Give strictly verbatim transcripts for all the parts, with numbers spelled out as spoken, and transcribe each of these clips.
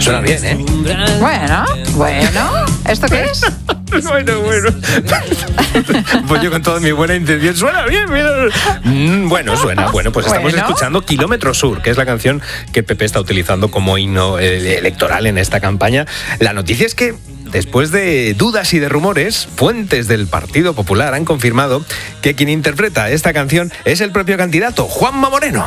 Suena bien, ¿eh? Bueno, bueno. ¿Esto qué es? Bueno, bueno. Pues yo con toda mi buena intención, suena bien, bien. Bueno, suena. Bueno, pues estamos Bueno. escuchando Kilómetro Sur, que es la canción que Pepe está utilizando como himno eh, electoral en esta campaña. La noticia es que después de dudas y de rumores, fuentes del Partido Popular han confirmado que quien interpreta esta canción es el propio candidato, Juanma Moreno.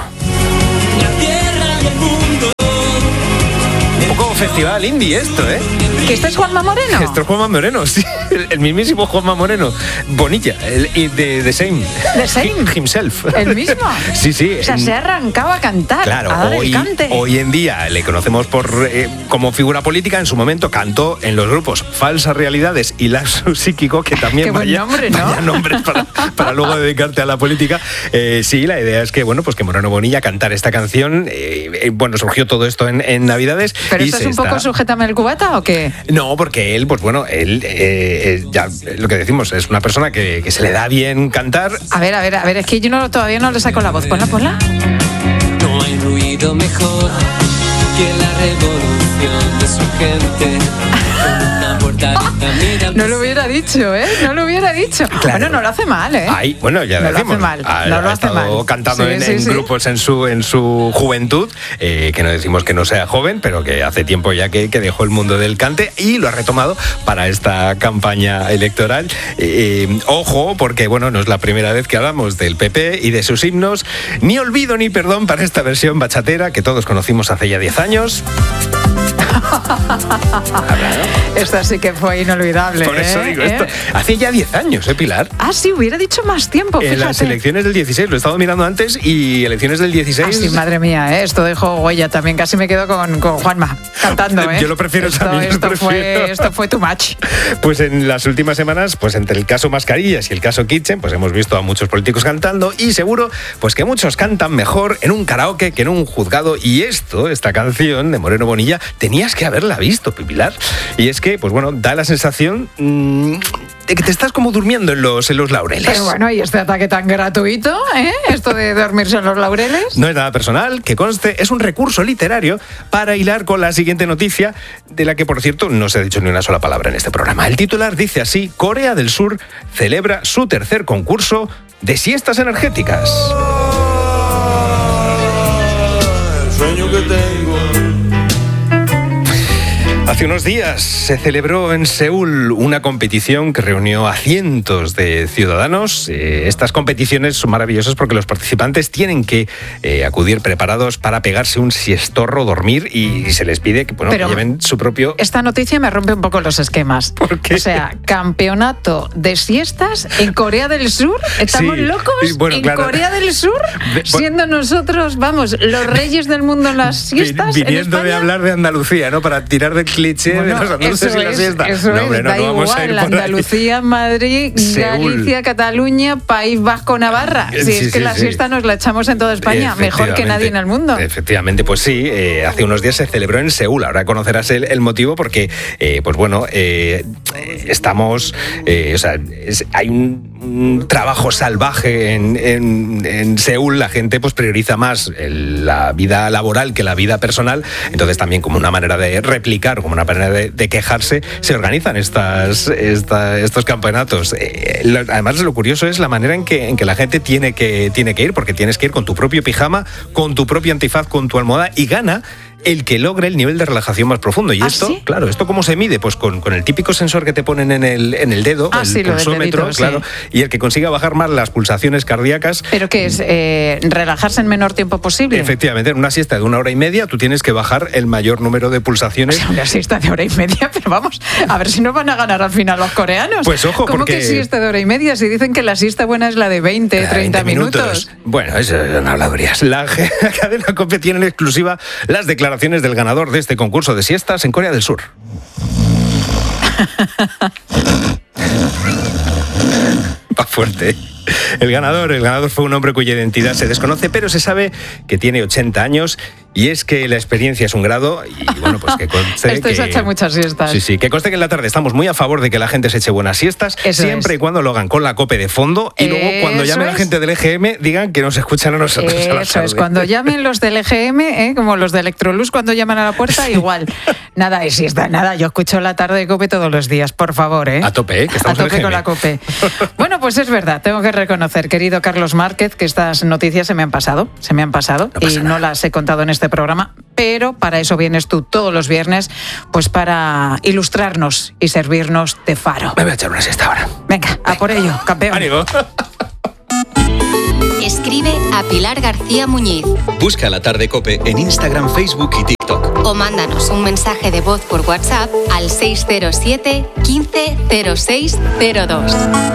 Un poco festival indie esto, ¿eh? ¿Que este es Juanma Moreno? Esto es Juanma Moreno, sí, el, el mismísimo Juanma Moreno. Bonilla, el, y de The Same. The Same. Himself. ¿El mismo? Sí, sí. O sea, se ha arrancado a cantar, Claro, a dar hoy, el cante. hoy en día le conocemos por eh, como figura política. En su momento cantó en los grupos Falsas Realidades y Lapsus Psíquico, que también Qué buen vaya, nombre, ¿no? vaya nombres para, para luego dedicarte a la política. Eh, sí, la idea es que, bueno, pues que Moreno Bonilla cantara esta canción. Eh, eh, bueno, surgió todo esto en, en Navidades. ¿Pero y esto es se un poco está... sujétame el cubata o qué? No, porque él, pues bueno, él, eh, eh, ya lo que decimos, es una persona que, que se le da bien cantar. A ver, a ver, a ver, es que yo no, todavía no le saco la voz. Ponla, ponla. No hay ruido mejor que la revolución de su gente. Una portalita, mira, No lo hubiera dicho, ¿eh? No lo hubiera dicho. Claro. Bueno, no lo hace mal, ¿eh? Ay, bueno, ya No lo decimos. hace mal, Ha, no lo ha hace estado mal. cantando Sí, en, sí, en sí. grupos en su en su juventud, eh, que no decimos que no sea joven, pero que hace tiempo ya que, que dejó el mundo del cante y lo ha retomado para esta campaña electoral. Eh, eh, ojo, porque bueno, no es la primera vez que hablamos del P P y de sus himnos. Ni olvido ni perdón para esta versión bachatera que todos conocimos hace ya diez años. Esta sí que fue inolvidable. Por eso ¿eh? digo ¿Eh? esto. Hace ya diez años, ¿eh, Pilar? Ah, sí, hubiera dicho más tiempo, En fíjate. las elecciones del dieciséis, lo he estado mirando antes, y elecciones del dieciséis... Ah, sí, madre mía, ¿eh? Esto dejó huella también. Casi me quedo con, con Juanma cantando, ¿eh? Yo lo prefiero esto, también, lo Esto, prefiero. Fue, esto fue too much. Pues en las últimas semanas, pues entre el caso Mascarillas y el caso Kitchen, pues hemos visto a muchos políticos cantando y seguro pues que muchos cantan mejor en un karaoke que en un juzgado. Y esto, esta canción de Moreno Bonilla, tenías que haberla visto, Pilar. Y es que, pues bueno, da la sensación mmm, de que te estás como durmiendo en los, en los laureles. Pero bueno, ¿y este ataque tan gratuito, eh? Esto de dormirse en los laureles? No es nada personal, que conste, es un recurso literario para hilar con la siguiente noticia, de la que, por cierto, no se ha dicho ni una sola palabra en este programa. El titular dice así: Corea del Sur celebra su tercer concurso de siestas energéticas. El sueño que tengo. Hace unos días se celebró en Seúl una competición que reunió a cientos de ciudadanos. Eh, estas competiciones son maravillosas porque los participantes tienen que eh, acudir preparados para pegarse un siestorro, dormir, y, y se les pide que, bueno, que lleven su propio... Esta noticia me rompe un poco los esquemas. ¿Por qué? O sea, campeonato de siestas en Corea del Sur. ¿Estamos Sí, locos? y bueno, ¿En claro. Corea del Sur? De- Siendo nosotros, vamos, los reyes del mundo en las siestas. Vi- en Viniendo de España. hablar de Andalucía, ¿no? Para tirar del cliché Bueno, de los andaluces eso y la es, siesta. Eso no, hombre, es, no, da no vamos a ir igual, por ahí. Andalucía, Madrid, Seúl. Galicia, Cataluña, País Vasco, Navarra. Si Sí, es que sí, la sí. siesta nos la echamos en toda España, mejor que nadie en el mundo. Efectivamente, pues sí, eh, hace unos días se celebró en Seúl. Ahora conocerás el, el motivo porque, eh, pues bueno, eh, estamos, eh, o sea, es- hay un, un trabajo salvaje en, en, en Seúl. La gente pues prioriza más el- la vida laboral que la vida personal. Entonces también, como una manera de replicar, como una manera de, de quejarse, se organizan estas, esta- estos campeonatos. Eh, lo- además, lo curioso es la manera en que, en que la gente tiene que, tiene que ir, porque tienes que ir con tu propio pijama, con tu propio antifaz, con tu almohada, y gana el que logre el nivel de relajación más profundo. Y ¿Ah, esto, sí? claro, ¿esto cómo se mide? Pues con, con el típico sensor que te ponen en el, en el dedo, Ah, el sí, lo del pulsómetro, dedito, sí. claro, y el que consiga bajar más las pulsaciones cardíacas. ¿Pero qué es? Eh, ¿Relajarse en menor tiempo posible? Efectivamente, en una siesta de una hora y media tú tienes que bajar el mayor número de pulsaciones. Una siesta de hora y media, pero vamos, a ver si nos van a ganar al final los coreanos. Pues ojo, ¿Cómo porque- que siesta de hora y media? Si dicen que la siesta buena es la de veinte, treinta minutos. Bueno, eso son habladurías. La cadena COPE tiene en exclusiva las declaraciones del ganador de este concurso de siestas en Corea del Sur. Va fuerte. El ganador, el ganador fue un hombre cuya identidad se desconoce, pero se sabe que tiene ochenta años Y es que la experiencia es un grado y bueno, pues que conste Esto que... se echa muchas siestas. Sí, sí, que conste que en la tarde estamos muy a favor de que la gente se eche buenas siestas, Eso siempre es. y cuando lo hagan con la COPE de fondo y luego cuando Eso llame la es. gente del E G M digan que nos escuchan a nosotros a la Eso tarde. es, cuando llamen los del E G M, ¿eh? como los de Electrolux cuando llaman a la puerta, igual. Nada de siesta, nada, yo escucho la tarde de COPE todos los días, por favor. ¿eh? A tope, ¿eh? Que estamos a en tope el con G M. la COPE. Bueno, pues es verdad, tengo que reconocer, querido Carlos Márquez, que estas noticias se me han pasado, se me han pasado No pasa y nada. no las he contado en este programa, pero para eso vienes tú todos los viernes, pues para ilustrarnos y servirnos de faro. Me voy a echar una siesta ahora. Venga, a por ello, campeón. ¡Ánimo! Escribe a Pilar García Muñiz Busca La Tarde COPE en Instagram, Facebook y TikTok. o mándanos un mensaje de voz por WhatsApp al seis cero siete, quince, cero seis cero dos.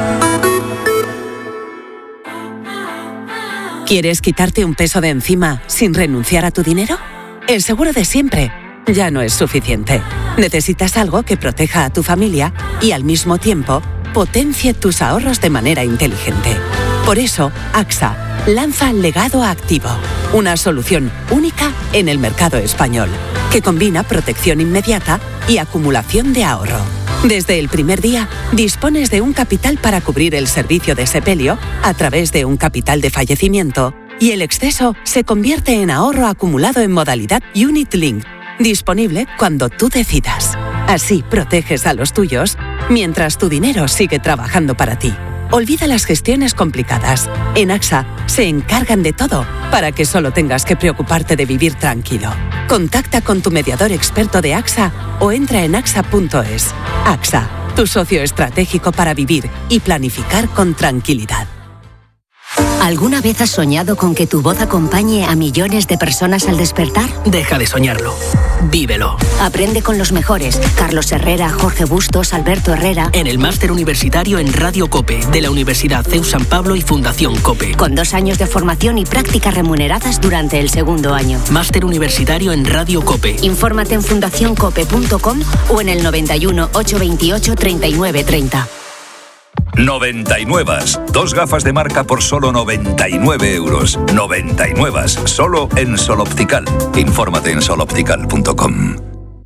¿Quieres quitarte un peso de encima sin renunciar a tu dinero? El seguro de siempre ya no es suficiente. Necesitas algo que proteja a tu familia y al mismo tiempo potencie tus ahorros de manera inteligente. Por eso, AXA lanza Legado Activo, una solución única en el mercado español, que combina protección inmediata y acumulación de ahorro. Desde el primer día, dispones de un capital para cubrir el servicio de sepelio a través de un capital de fallecimiento y el exceso se convierte en ahorro acumulado en modalidad Unit Link, disponible cuando tú decidas. Así proteges a los tuyos mientras tu dinero sigue trabajando para ti. Olvida las gestiones complicadas. En AXA se encargan de todo para que solo tengas que preocuparte de vivir tranquilo. Contacta con tu mediador experto de AXA o entra en axa punto es. AXA, tu socio estratégico para vivir y planificar con tranquilidad. ¿Alguna vez has soñado con que tu voz acompañe a millones de personas al despertar? Deja de soñarlo. Vívelo. Aprende con los mejores. Carlos Herrera, Jorge Bustos, Alberto Herrera. En el máster universitario en Radio COPE de la Universidad C E U San Pablo y Fundación COPE. Con dos años de formación y prácticas remuneradas durante el segundo año. Máster universitario en Radio COPE. Infórmate en fundación cope punto com o en el noventa y uno, ochocientos veintiocho, treinta y nueve treinta. noventa y nueve. Dos gafas de marca por solo noventa y nueve euros. noventa y nueve. Solo en Sol Optical. Infórmate en sol optical punto com.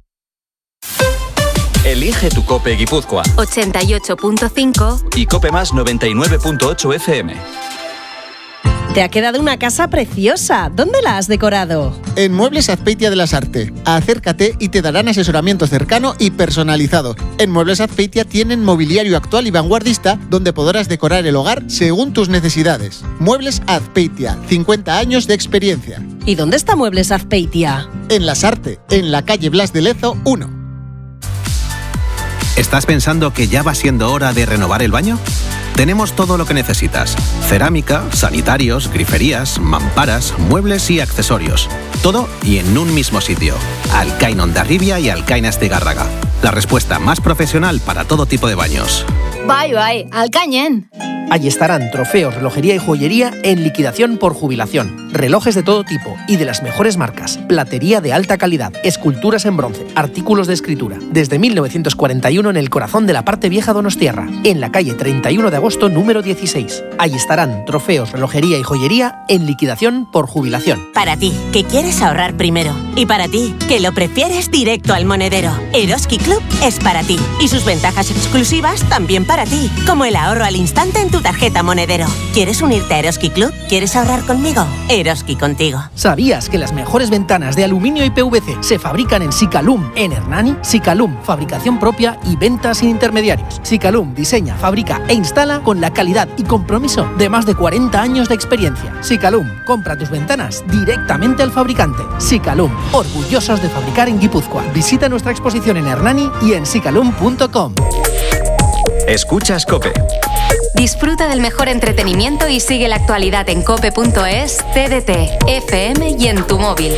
Elige tu COPE Guipúzcoa ochenta y ocho punto cinco. y COPE Más noventa y nueve punto ocho F M. Te ha quedado una casa preciosa. ¿Dónde la has decorado? En Muebles Azpeitia de las Arte. Acércate y te darán asesoramiento cercano y personalizado. En Muebles Azpeitia tienen mobiliario actual y vanguardista donde podrás decorar el hogar según tus necesidades. Muebles Azpeitia, cincuenta años de experiencia. ¿Y dónde está Muebles Azpeitia? En Las Arte, en la calle Blas de Lezo uno. ¿Estás pensando que ya va siendo hora de renovar el baño? Tenemos todo lo que necesitas. Cerámica, sanitarios, griferías, mamparas, muebles y accesorios. Todo y en un mismo sitio. Alcain Hondarribia y Alcain Astigarraga. La respuesta más profesional para todo tipo de baños. Bye bye, Alcañen. Allí estarán trofeos, relojería y joyería en liquidación por jubilación. Relojes de todo tipo y de las mejores marcas. Platería de alta calidad, esculturas en bronce, artículos de escritura. Desde mil novecientos cuarenta y uno en el corazón de la parte vieja donostiarra, en la calle treinta y uno de agosto número dieciséis. Allí estarán trofeos, relojería y joyería en liquidación por jubilación. Para ti, que quieres ahorrar primero. Y para ti, que lo prefieres directo al monedero. Eroski Club es para ti. Y sus ventajas exclusivas también para ti. Como el ahorro al instante en tu tarjeta monedero. ¿Quieres unirte a Eroski Club? ¿Quieres ahorrar conmigo? Eroski contigo. ¿Sabías que las mejores ventanas de aluminio y P V C se fabrican en Sicalum, en Hernani? Sicalum, fabricación propia y ventas sin intermediarios. Sicalum diseña, fabrica e instala con la calidad y compromiso de más de cuarenta años de experiencia. Sicalum, compra tus ventanas directamente al fabricante. Sicalum, orgullosos de fabricar en Guipúzcoa. Visita nuestra exposición en Hernani y en sicalum punto com. Escuchas COPE. Disfruta del mejor entretenimiento y sigue la actualidad en cope punto es, T D T, F M y en tu móvil.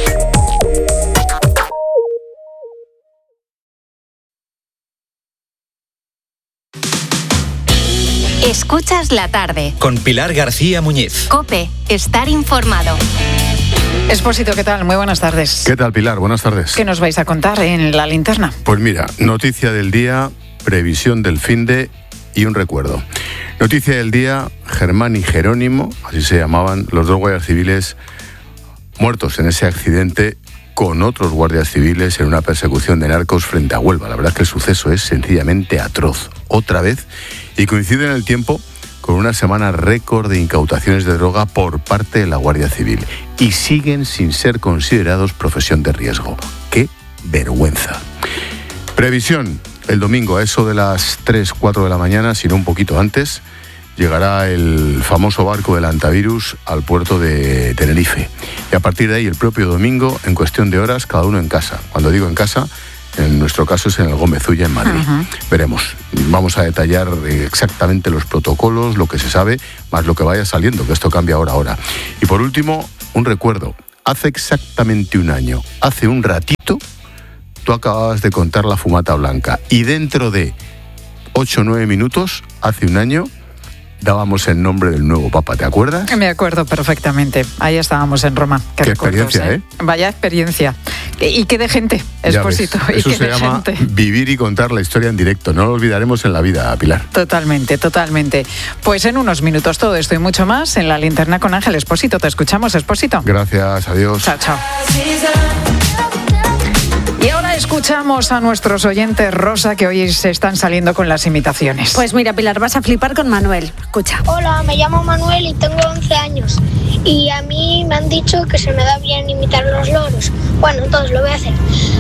Escuchas la tarde. Con Pilar García Muñiz. COPE, estar informado. Expósito, ¿qué tal? Muy buenas tardes. ¿Qué tal, Pilar? Buenas tardes. ¿Qué nos vais a contar en la linterna? Pues mira, noticia del día, previsión del finde y un recuerdo. Noticia del día, Germán y Jerónimo, así se llamaban, los dos guardias civiles muertos en ese accidente con otros guardias civiles en una persecución de narcos frente a Huelva. La verdad es que el suceso es sencillamente atroz. Otra vez, y coincide en el tiempo con una semana récord de incautaciones de droga por parte de la Guardia Civil. Y siguen sin ser considerados profesión de riesgo. ¡Qué vergüenza! Previsión. El domingo a eso de las tres, cuatro de la mañana, si no un poquito antes, llegará el famoso barco del antivirus al puerto de Tenerife. Y a partir de ahí, el propio domingo, en cuestión de horas, cada uno en casa. Cuando digo en casa, en nuestro caso es en el Gómez Ulla, en Madrid. Uh-huh. Veremos. Vamos a detallar exactamente los protocolos, lo que se sabe, más lo que vaya saliendo, que esto cambia hora a hora. Y por último, un recuerdo. Hace exactamente un año, hace un ratito, tú acababas de contar la fumata blanca. Y dentro de ocho o nueve minutos, hace un año, dábamos el nombre del nuevo Papa, ¿te acuerdas? Me acuerdo perfectamente. Ahí estábamos en Roma. Qué, qué experiencia, ¿eh? ¿eh? Vaya experiencia. Y qué de gente, Expósito. Eso y qué se de llama gente. Vivir y contar la historia en directo. No lo olvidaremos en la vida, Pilar. Totalmente, totalmente. Pues en unos minutos todo esto y mucho más en La Linterna con Ángel Expósito. Te escuchamos, Expósito. Gracias, adiós. Chao, chao. Y ahora escuchamos a nuestros oyentes, Rosa, que hoy se están saliendo con las imitaciones. Pues mira, Pilar, vas a flipar con Manuel. Escucha. Hola, me llamo Manuel y tengo once años. Y a mí me han dicho que se me da bien imitar los loros. Bueno, entonces lo voy a hacer.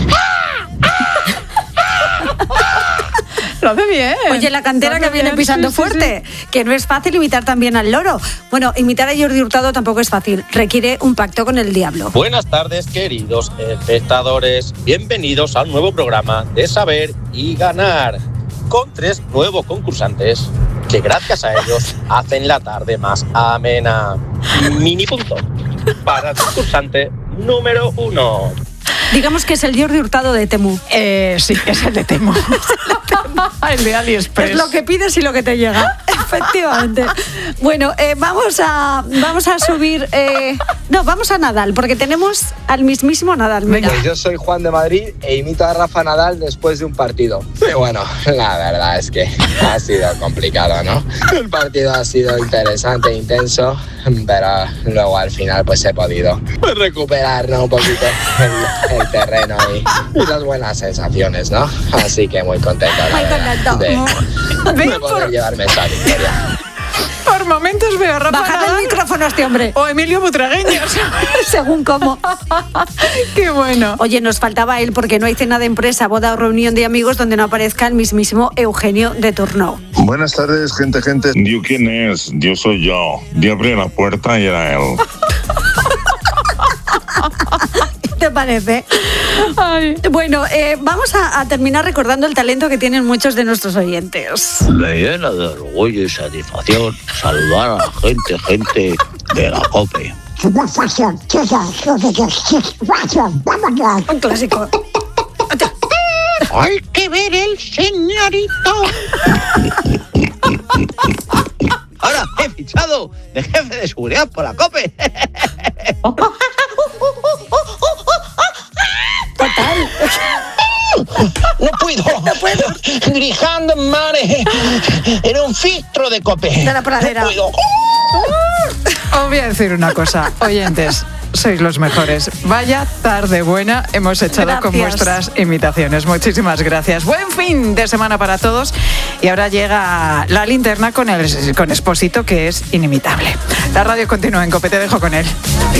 Lo hace bien. Oye, la cantera que viene bien, pisando sí, sí, fuerte, sí. que no es fácil imitar también al loro. Bueno, imitar a Jordi Hurtado tampoco es fácil, requiere un pacto con el diablo. Buenas tardes, queridos espectadores. Bienvenidos al nuevo programa de Saber y Ganar, con tres nuevos concursantes que gracias a ellos hacen la tarde más amena. Mini punto para el concursante número uno. Digamos que es el Jordi Hurtado de Temu. Eh, sí, es el de Temu. El de AliExpress. Es lo que pides y lo que te llega. Efectivamente. Bueno, eh, vamos a vamos a subir... Eh, no, vamos a Nadal, porque tenemos al mismísimo Nadal. Mira. Pues yo soy Juan de Madrid e imito a Rafa Nadal después de un partido. Pero bueno, la verdad es que ha sido complicado, ¿no? El partido ha sido interesante e intenso, pero luego al final pues he podido recuperar, ¿no? Un poquito el, el terreno y, y las buenas sensaciones, ¿no? Así que muy contento, la muy verdad, contento. de, de poder llevarme esta victoria. Por momentos veo a Rafa Bájale Nadal el micrófono a este hombre. O Emilio Butragueño. Según cómo. Qué bueno. Oye, nos faltaba él porque no hay cena de empresa, boda o reunión de amigos donde no aparezca el mismísimo Eugenio de Tournou. Buenas tardes, gente, gente. ¿Dios quién es? Yo soy yo. Yo abrí la puerta y era él. ¿Te parece? Ay. Bueno, eh, vamos a, a terminar recordando el talento que tienen muchos de nuestros oyentes. Me llena de orgullo y satisfacción saludar a la gente, gente de la COPE. Un clásico. Hay que ver el señorito. Ahora he fichado de jefe de seguridad por la COPE. Total. No puedo. No puedo. Grijando en mares en un filtro de COPE. De la pradera. No puedo. Os voy a decir una cosa, oyentes, sois los mejores. Vaya tarde buena hemos echado Gracias. con vuestras imitaciones. Muchísimas gracias. Buen fin de semana para todos. Y ahora llega La Linterna con el con Expósito, que es inimitable. La radio continúa en COPE, te dejo con él.